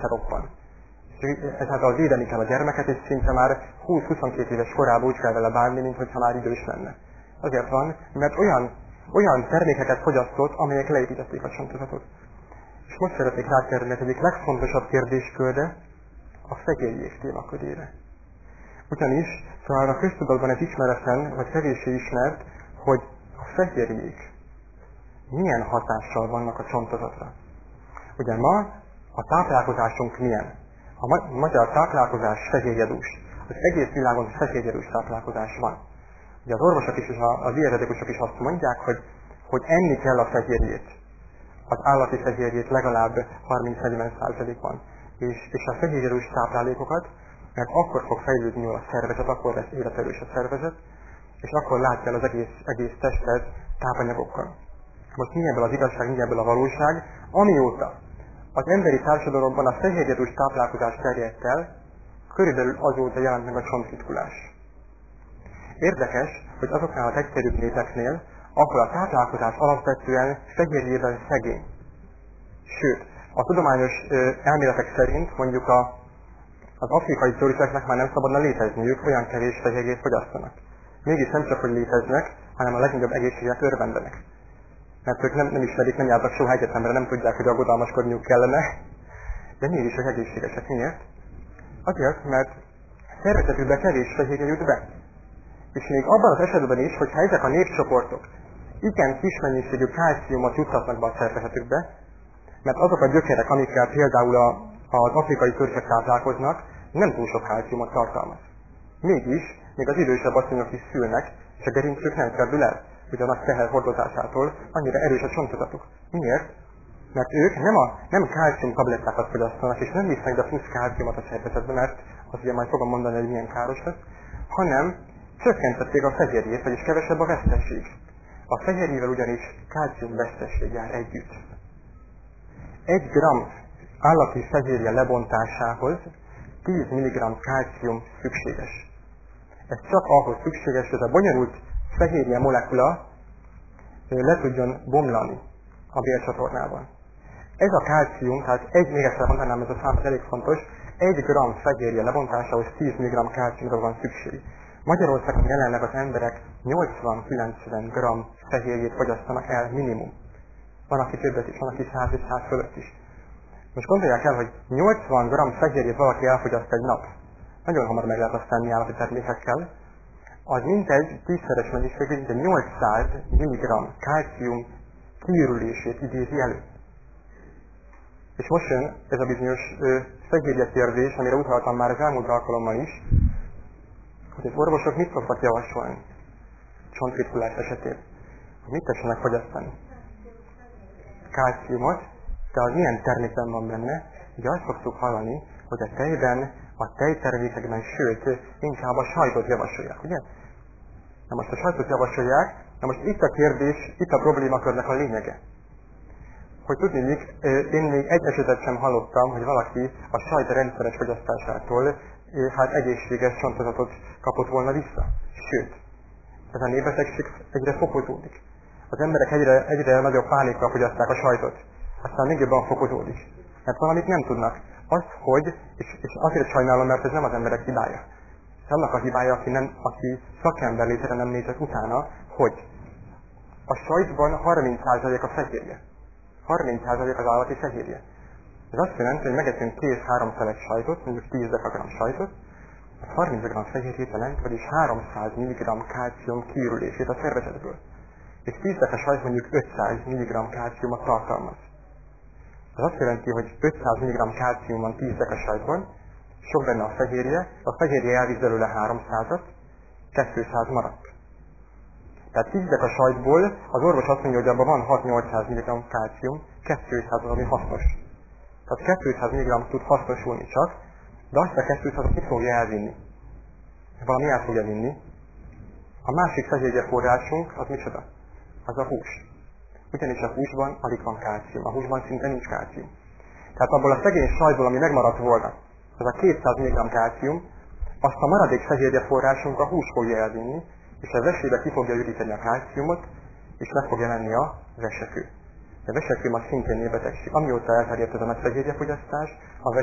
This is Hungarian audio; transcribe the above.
összeroppan. Ezáltal védeni kell a gyermeket, és szinte már 20-22 éves korában úgy kell vele bánni, mintha már idős lenne. Azért van, mert olyan termékeket fogyasztott, amelyek leépítették a csontozatot. És most szeretnék rátérni egyik legfontosabb kérdéskörre, a fehérjék témakörére. Ugyanis, szóval a köztudatban ez ismeretlen, vagy kevéssé ismert, hogy a fehérjék milyen hatással vannak a csontozatra. Ugye ma a táplálkozásunk milyen? A magyar táplálkozás fehérjedús. Az egész világon fehérjedús táplálkozás van. Ugye az orvosok is és a dietetikusok is azt mondják, hogy enni kell a fehérjét. Az állati fehérjét legalább 30-40%-ban. És a fehérjedús táplálékokat, mert akkor fog fejlődni a szervezet, akkor lesz életerős a szervezet, és akkor látja el az egész testet tápanyagokkal. Most mi ebből az igazság, mi ebből a valóság? Amióta az emberi társadalomban a fehérjedús táplálkozás terjedt el, körülbelül azóta jelent meg a csontritkulás. Érdekes, hogy azoknál az egyszerűbb népeknél, ahol a táplálkozás alapvetően fehérjével szegény. Sőt, a tudományos elméletek szerint mondjuk az afrikai törzseknek már nem szabadna létezniük, olyan kevés fehérjét fogyasztanak. Mégis nem csak, hogy léteznek, hanem a legnagyobb egészséget örvendenek. Mert ők nem ismerik, nem jártak soha egyetemre, nem tudják, hogy aggodalmaskodniuk kellene. De mégis az egészségesek. Miért? Azért, mert szervezetükbe kevés fehérje jut be. És még abban az esetben is, hogyha ezek a népcsoportok igen kis mennyiségű kálciumot juttatnak be a szervezetükbe, mert azok a gyökerek, amikkel például az afrikai törzsek táplálkoznak, nem túl sok kálciumot tartalmaz. Mégis, még az idősebb asszonyok is szülnek, és a gerincük nem ferdül el, ugye a nagy teher hordozásától, annyira erős a csontozatuk. Miért? Mert ők nem kálcium tablettákat fogyasztanak, és nem visznek be plusz kálciumot a szervezetbe, mert azt ugye majd fogom mondani, hogy milyen káros lesz, hanem csökkentették a fehérjét, vagyis kevesebb a vesztesség. A fehérjével ugyanis kálcium vesztesség jár együtt. 1 g állati fehérje lebontásához 10 mg kálcium szükséges. Ez csak ahhoz szükséges, hogy a bonyolult fehérje molekula le tudjon bomlani a vércsatornában. Ez a kálcium, tehát még egyszer mondanám, ez a szám elég fontos, 1 g fehérje lebontásához 10 mg kálciumra van szükség. Magyarországon jelenleg az emberek 80-90 g fehérjét fogyasztanak el minimum. Van, aki többet is, van, aki 100 és 100 fölött is. Most gondolják el, hogy 80 g fehérjét valaki elfogyaszt egy nap. Nagyon hamar meg lehet azt tenni állati termékekkel. Az mintegy 10-szeres mennyiségű, mint 800 mg kálcium kiürülését idézi elő. És most jön ez a bizonyos fehérje kérdés, amire utaltam már az elmúlt alkalommal is, hogy az orvosok mit szoktak javasolni csontritkulás esetén. Mit tessenek fogyasztani? Kálciumot, de az milyen termékben van benne? Ugye azt szoktuk hallani, hogy a tejben, a tejtermékekben, sőt, inkább a sajtot javasolják, ugye? Na most a sajtot javasolják, na most itt a kérdés, itt a problémakörnek a lényege. Hogy tudnék, én még egy esetet sem hallottam, hogy valaki a sajt rendszeres fogyasztásától egészséges csontozatot kapott volna vissza. Sőt, ez a népbetegség egyre fokozódik. Az emberek egyre nagyobb pánikkal fogyasztják a sajtot. Aztán még jobban fokozódik. Mert valamit nem tudnak. Az, hogy, és azért sajnálom, mert ez nem az emberek hibája. Ez annak a hibája, aki szakember létre nem nézett utána, hogy a sajtban 30% a fehérje. 30% az állati fehérje. Ez azt jelenti, hogy megetünk 2-3 szelet sajtot, mondjuk 10 dekagram sajtot, az 30 g fehérjét jelent, vagyis 300 mg kálcium kiürülését a szervezetből. És 10 deka sajt mondjuk 500 mg kálciumot tartalmaz. Ez azt jelenti, hogy 500 mg kálcium van 10 deka sajtban, sok benne a fehérje elvisz belőle 300-at, 200 maradt. Tehát 10 deka sajtból az orvos azt mondja, hogy abban van 6-800 mg kálcium, 200 az, ami hasznos. Tehát 200 mg tud hasznosulni csak, de azt a 200-at ki fogja elvinni. Valami el fogja vinni. A másik fehérje forrásunk az micsoda? Az a hús. Ugyanis a húsban alig van kálcium, a húsban szinte nincs kálcium. Tehát abból a szegény sajtból, ami megmaradt volna, az a 200 mg kálcium, azt a maradék fehérje forrásunk a hús fogja elvinni, és a vesébe ki fogja üríteni a kálciumot, és meg fogja lenni a vesekő. A vesekő az szintén népbetegség. Amióta elterjedt ez a nagy fehérjefogyasztás, a